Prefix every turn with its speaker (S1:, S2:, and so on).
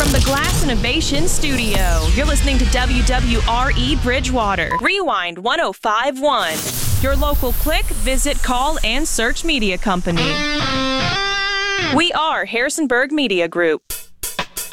S1: from the Glass Innovation Studio. You're listening to WWRE Bridgewater. Rewind 105.1. Your local click, visit, call, and search media company. We are Harrisonburg Media Group.